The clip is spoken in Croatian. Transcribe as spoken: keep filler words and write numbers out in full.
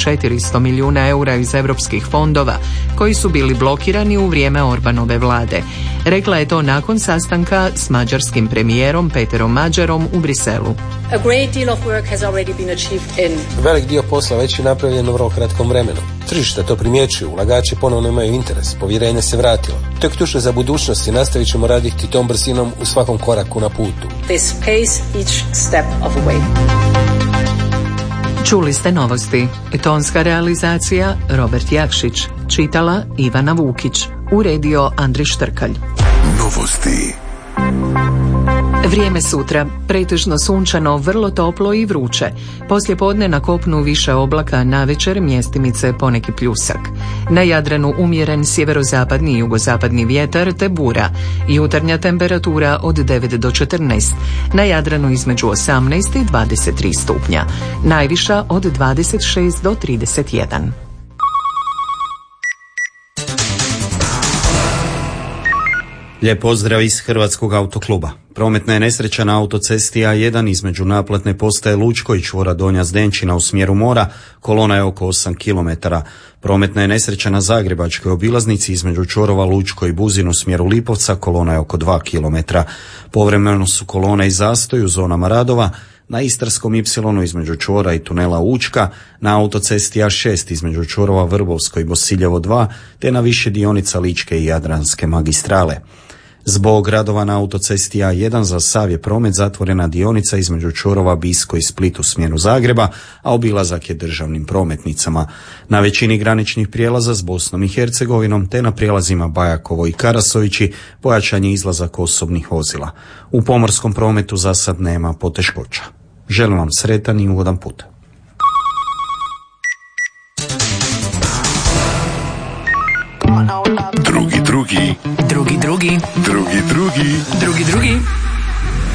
četiristo milijuna eura iz europskih fondova koji su bili blokirani u vrijeme Orbanove vlade. Rekla je to nakon sastanka s mađarskim premijerom Peterom Mađarom u Briselu. A great deal of work has already been achieved in. Velik dio posla već je napravljen u vrlo kratkom vremenu. Tržište to primjećuju, ulagači ponovno imaju interes, povjerenje se vratilo. To je ključno za budućnost i nastavit ćemo raditi tom brzinom u svakom koraku na putu. This pace each step of the way. Čuli ste novosti. Tonska realizacija Robert Jakšić. Čitala Ivana Vukić. Uredio Andri Štrkalj. Novosti. Vrijeme sutra, pretežno sunčano, vrlo toplo i vruće. Poslije podne na kopnu više oblaka, navečer mjestimice poneki pljusak. Na Jadranu umjeren sjeverozapadni i jugozapadni vjetar te bura. Jutarnja temperatura od devet do četrnaest. Na Jadranu između osamnaest i dvadeset tri stupnja. Najviša od dvadeset šest do trideset jedan. Lijep pozdrav iz Hrvatskog autokluba. Prometna je nesreća na autocesti A jedan između naplatne postaje Lučko i čvora Donja Zdenčina u smjeru mora. Kolona je oko osam kilometara. Prometna je nesreća na Zagrebačkoj obilaznici između čvorova Lučko i Buzin u smjeru Lipovca. Kolona je oko dva kilometra. Povremeno su kolone i zastoj u zonama radova. Na Istarskom Ipsilonu između čvora i tunela Učka, na autocesti A šest između čvorova Vrbovsko i Bosiljevo dva, te na više dionica Ličke i Jadranske magistrale. Zbog radova na autocesti A jedan za sav je promet zatvorena dionica između čvorova Bisko i Split u smjeru Zagreba, a obilazak je državnim prometnicama. Na većini graničnih prijelaza s Bosnom i Hercegovinom te na prijelazima Bajakovo i Karasovići pojačan je izlazak osobnih vozila. U pomorskom prometu za sad nema poteškoća. Želim vam sretan i ugodan put. Drugi, drugi. Drugi, drugi. Drugi, drugi. Drugi, drugi.